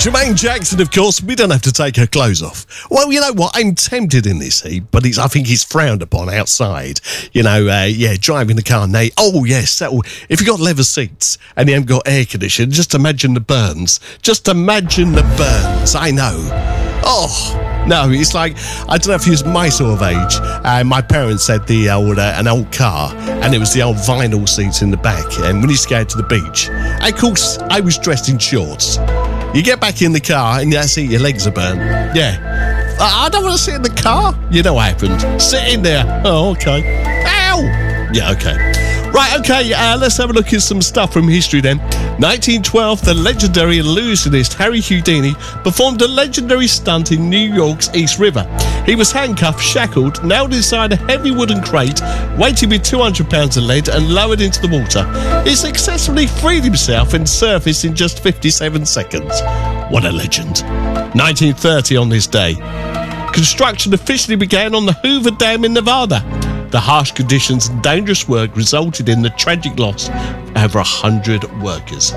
Jermaine Jackson, of course, we don't have to take her clothes off. Well, you know what? I'm tempted in this heat, but I think it's frowned upon outside. You know, driving the car. Oh, yes, if you've got leather seats and you haven't got air conditioning, just imagine the burns. Just imagine the burns. I know. Oh, no, it's like, I don't know if he was my sort of age. My parents had an old car, and it was the old vinyl seats in the back. And when you used to go to the beach, of course, I was dressed in shorts. You get back in the car and that's it, your legs are burnt. Yeah. I don't want to sit in the car. You know what happened. Sit in there. Oh, okay. Ow! Yeah, okay. Right, okay, let's have a look at some stuff from history then. 1912, the legendary illusionist Harry Houdini performed a legendary stunt in New York's East River. He was handcuffed, shackled, nailed inside a heavy wooden crate, weighted with 200 pounds of lead and lowered into the water. He successfully freed himself and surfaced in just 57 seconds. What a legend. 1930 on this day. Construction officially began on the Hoover Dam in Nevada. The harsh conditions and dangerous work resulted in the tragic loss of over 100 workers.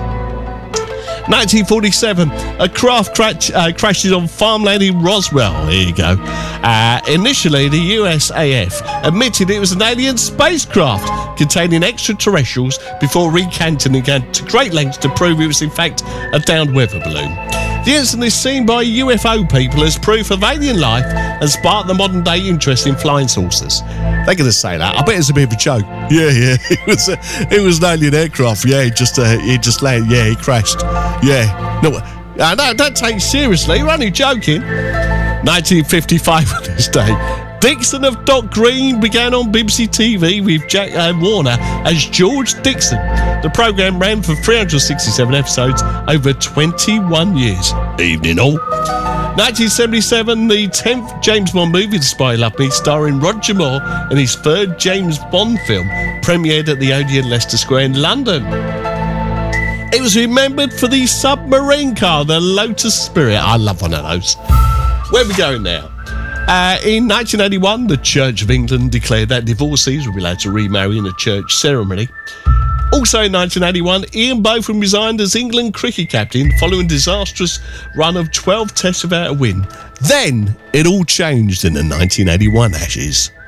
1947, a craft crashes on farmland in Roswell. Here you go. Initially, the USAF admitted it was an alien spacecraft containing extraterrestrials before recanting and going to great lengths to prove it was in fact a downed weather balloon. The incident is seen by UFO people as proof of alien life and sparked the modern day interest in flying saucers. They're going to say that. I bet it's a bit of a joke. Yeah, it was an alien aircraft. Yeah, he just landed. Yeah, he crashed. Yeah, no, don't take it seriously. We're only joking. 1955 on this day. Dixon of Dock Green began on BBC TV with Jack Warner as George Dixon. The programme ran for 367 episodes over 21 years. Evening all. 1977, the 10th James Bond movie, The Spy Who Loved Me, starring Roger Moore in his third James Bond film, premiered at the Odeon Leicester Square in London. It was remembered for the submarine car, the Lotus Spirit. I love one of those. Where are we going now? In 1981, the Church of England declared that divorcees would be allowed to remarry in a church ceremony. Also in 1981, Ian Botham resigned as England cricket captain following a disastrous run of 12 tests without a win. Then it all changed in the 1981 Ashes.